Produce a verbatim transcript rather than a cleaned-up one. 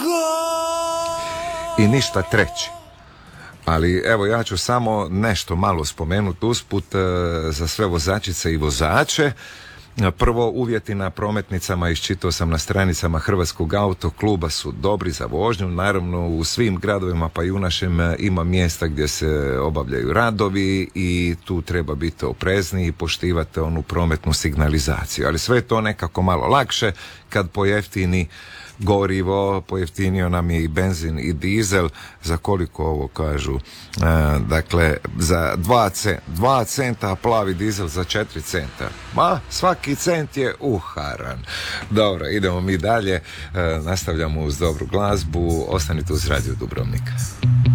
I ništa treće. Ali evo ja ću samo nešto malo spomenuti usput e, za sve vozačice i vozače. Prvo, uvjeti na prometnicama iščitao sam na stranicama Hrvatskog autokluba su dobri za vožnju. Naravno u svim gradovima pa i u našem ima mjesta gdje se obavljaju radovi i tu treba biti oprezni i poštivati onu prometnu signalizaciju. Ali sve je to nekako malo lakše kad pojeftini gorivo, pojeftinio nam je i benzin i dizel. Za koliko ovo kažu? E, dakle, za dva centa, a plavi dizel za četiri centa. Ma, svaki cent je uharan. Dobro, idemo mi dalje. E, nastavljamo uz dobru glazbu. Ostanite uz Radio Dubrovnik.